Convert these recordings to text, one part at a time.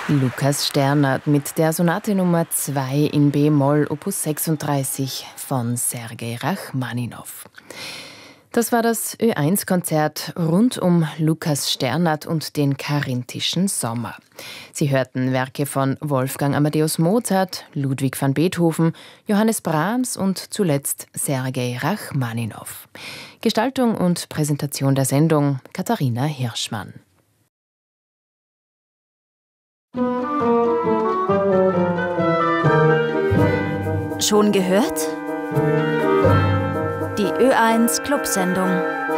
Lukas Sternert mit der Sonate Nummer 2 in B-Moll, Opus 36 von Sergei Rachmaninow. Das war das Ö1-Konzert rund um Lukas Sternert und den Karinthischen Sommer. Sie hörten Werke von Wolfgang Amadeus Mozart, Ludwig van Beethoven, Johannes Brahms und zuletzt Sergei Rachmaninow. Gestaltung und Präsentation der Sendung Katharina Hirschmann. Schon gehört? Die Ö1 Clubsendung.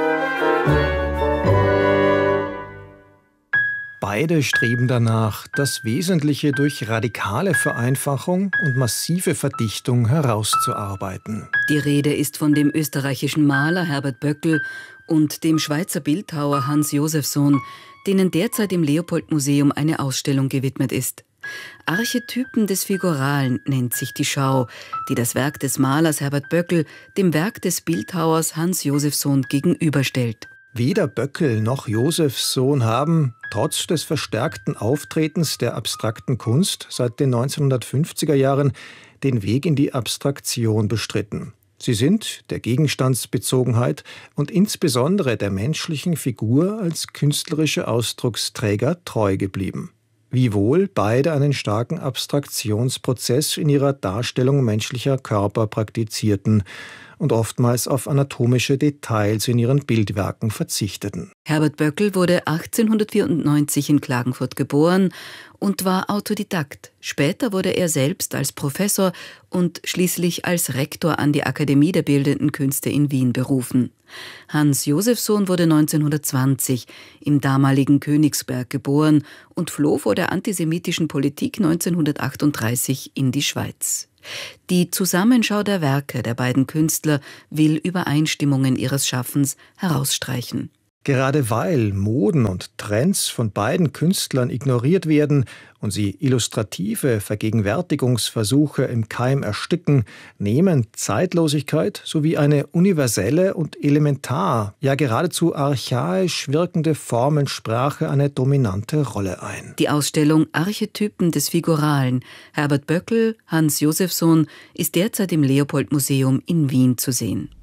Beide streben danach, das Wesentliche durch radikale Vereinfachung und massive Verdichtung herauszuarbeiten. Die Rede ist von dem österreichischen Maler Herbert Böckel und dem Schweizer Bildhauer Hans Josefsohn, denen derzeit im Leopold-Museum eine Ausstellung gewidmet ist. Archetypen des Figuralen nennt sich die Schau, die das Werk des Malers Herbert Böckel dem Werk des Bildhauers Hans Josefsohn gegenüberstellt. Weder Böckel noch Josefsohn haben, trotz des verstärkten Auftretens der abstrakten Kunst seit den 1950er Jahren, den Weg in die Abstraktion bestritten. Sie sind der Gegenstandsbezogenheit und insbesondere der menschlichen Figur als künstlerische Ausdrucksträger treu geblieben. Wiewohl beide einen starken Abstraktionsprozess in ihrer Darstellung menschlicher Körper praktizierten und oftmals auf anatomische Details in ihren Bildwerken verzichteten. Herbert Böckel wurde 1894 in Klagenfurt geboren und war Autodidakt. Später wurde er selbst als Professor und schließlich als Rektor an die Akademie der Bildenden Künste in Wien berufen. Hans Josefsohn wurde 1920 im damaligen Königsberg geboren und floh vor der antisemitischen Politik 1938 in die Schweiz. Die Zusammenschau der Werke der beiden Künstler will Übereinstimmungen ihres Schaffens herausstreichen. Gerade weil Moden und Trends von beiden Künstlern ignoriert werden und sie illustrative Vergegenwärtigungsversuche im Keim ersticken, nehmen Zeitlosigkeit sowie eine universelle und elementar, ja geradezu archaisch wirkende Formensprache eine dominante Rolle ein. Die Ausstellung Archetypen des Figuralen Herbert Böckel, Hans Josefsohn ist derzeit im Leopold-Museum in Wien zu sehen.